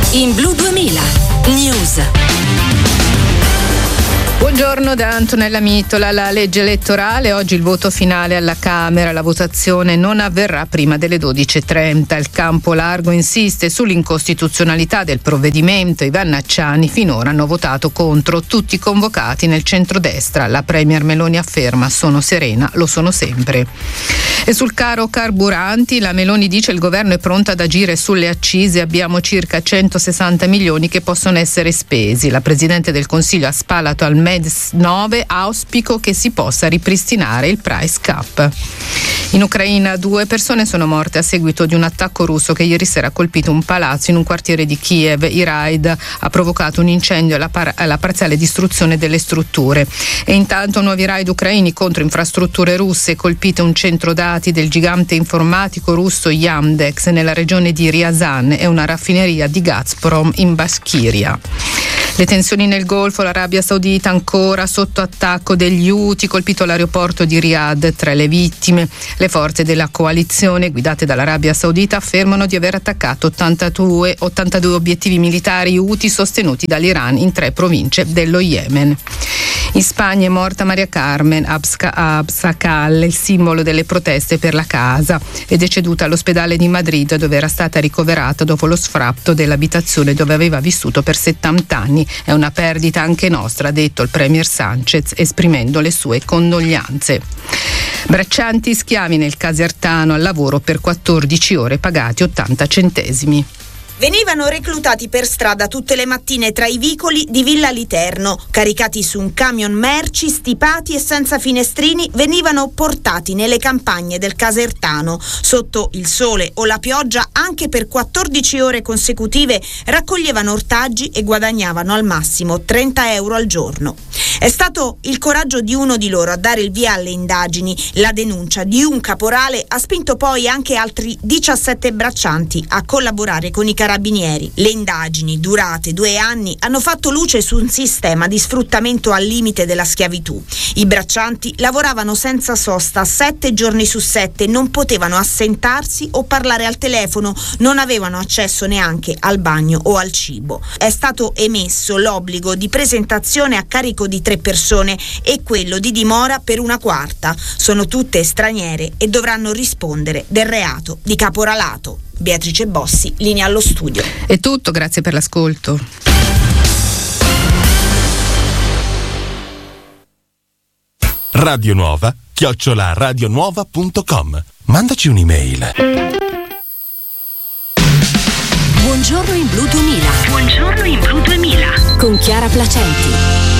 In Blu 2000 News. Buongiorno da Antonella Mitola. La legge elettorale, oggi il voto finale alla Camera. La votazione non avverrà prima delle 12:30. Il campo largo insiste sull'incostituzionalità del provvedimento. I vannacciani finora hanno votato contro, tutti convocati nel centrodestra. La premier Meloni afferma: sono serena, lo sono sempre. E sul caro carburanti, la Meloni dice: il governo è pronto ad agire sulle accise, abbiamo circa 160 milioni che possono essere spesi. La Presidente del Consiglio ha spalato al MES 9, auspico che si possa ripristinare il price cap. In Ucraina 2 persone sono morte a seguito di un attacco russo che ieri sera ha colpito un palazzo in un quartiere di Kiev. Il raid ha provocato un incendio e la parziale distruzione delle strutture. E intanto nuovi raid ucraini contro infrastrutture russe, colpite un centro dati del gigante informatico russo Yandex nella regione di Ryazan e una raffineria di Gazprom in Bashkiria. Le tensioni nel Golfo, l'Arabia Saudita ancora sotto attacco degli Houthi, colpito l'aeroporto di Riyadh, 3 le vittime. Le forze della coalizione guidate dall'Arabia Saudita affermano di aver attaccato 82 obiettivi militari Houthi sostenuti dall'Iran in 3 province dello Yemen. In Spagna è morta Maria Carmen Abascal, il simbolo delle proteste per la casa. È deceduta all'ospedale di Madrid, dove era stata ricoverata dopo lo sfratto dell'abitazione dove aveva vissuto per 70 anni. È una perdita anche nostra, ha detto il premier Sanchez, esprimendo le sue condoglianze. Braccianti schiavi nel Casertano, al lavoro per 14 ore pagati 80 centesimi. Venivano reclutati per strada tutte le mattine tra i vicoli di Villa Literno. Caricati su un camion merci, stipati e senza finestrini, venivano portati nelle campagne del Casertano. Sotto il sole o la pioggia, anche per 14 ore consecutive, raccoglievano ortaggi e guadagnavano al massimo 30 euro al giorno. È stato il coraggio di uno di loro a dare il via alle indagini. La denuncia di un caporale ha spinto poi anche altri 17 braccianti a collaborare con i carabinieri. Le indagini, durate 2 anni, hanno fatto luce su un sistema di sfruttamento al limite della schiavitù. I braccianti lavoravano senza sosta 7 giorni su 7, non potevano assentarsi o parlare al telefono, non avevano accesso neanche al bagno o al cibo. È stato emesso l'obbligo di presentazione a carico di 3 persone e quello di dimora per una quarta. Sono tutte straniere e dovranno rispondere del reato di caporalato. Beatrice Bossi, linea allo studio. È tutto, grazie per l'ascolto. Radio Nuova @radionuova.com. Mandaci un'email. Buongiorno in Blu 2000. Buongiorno in Blu 2000 con Chiara Placenti.